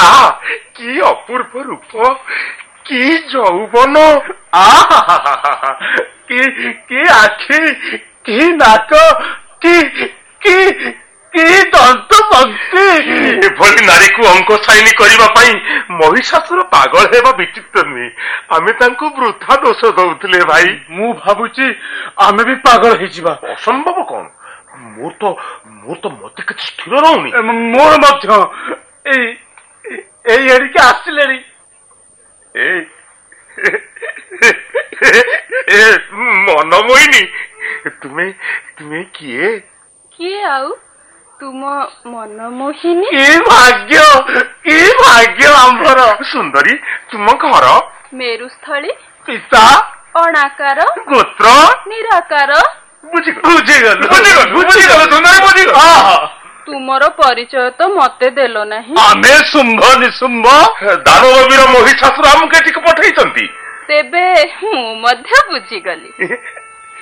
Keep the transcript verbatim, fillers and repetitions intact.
କି ଅପୂର୍ବ ରୂପ, କି ଯୌବନ, ଆହା କି କି ଆଖି, କି ନାକ, କି କି କି ଦନ୍ତ ପଙ୍କ୍ତି। ଏଭଳି ନାରୀକୁ ଅଙ୍କ ସାଇନି କରିବା ପାଇଁ ମହିଷାସୁର ପାଗଳ ହେବା ବିଚିତ୍ର ନୁହେଁ। ଆମେ ତାଙ୍କୁ ବୃଥା ଦୋଷ ଦଉଥିଲେ ଭାଇ। ମୁଁ ଭାବୁଛି ଆମେ ବି ପାଗଳ ହେଇଯିବା। ଅସମ୍ଭବ କଣ? ମୋର ତ ମୋର ତ ମତେ କିଛି ସ୍ଥିର ରହୁନି। ମୋର ମଧ୍ୟ ଏଇ ଏଇ ଏଡ଼ିକି ଆସିଲେଣି। ଏଇ ମନମୋହିନୀ, ତୁମେ ତୁମେ କିଏ? କିଏ ଆଉ? ତୁମ ମନମୋହିନୀ। କି ଭାଗ୍ୟ, କି ଭାଗ୍ୟ ଆମ୍ଭର। ସୁନ୍ଦରୀ, ତୁମ ଘର? ମେରୁସ୍ଥଳୀ। ପିତା? ଅଣାକାର। ଗୋତ୍ର? ନିରାକାର। ବୁଝିଗଲୁ ବୁଝିଗଲୁ ବୁଝିଗଲୁ ବୁଝିଗଲୁ ସୁନ୍ଦରୀ ବୁଝିଗଲୁ। ତୁମର ପରିଚୟ ତ ମତେ ଦେଲ ନାହିଁ। ଆମେ ଶୁମ୍ଭ ନିଶୁମ୍ଭ ଦାନବୀର ମହିଷାସୁର ଆମକୁ ଏଠିକି ପଠେଇଛନ୍ତି। ତେବେ ମୁଁ ମଧ୍ୟ ବୁଝିଗଲି।